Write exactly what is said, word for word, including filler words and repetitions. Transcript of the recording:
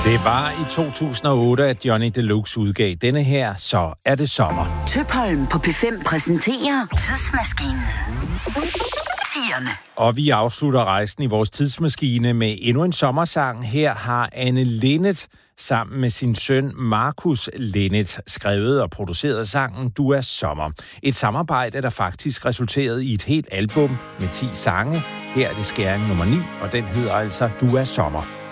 Det var i to tusind og otte, at Johnny Deluxe udgav denne her, Så er det sommer. Tøpholm på P fem præsenterer Tidsmaskinen. Tierne. Og vi afslutter rejsen i vores tidsmaskine med endnu en sommersang. Her har Anne Linnet sammen med sin søn Markus Linnet skrevet og produceret sangen Du er sommer. Et samarbejde, der faktisk resulterede i et helt album med ti sange. Her er det skæring nummer ni, og den hedder altså Du er sommer.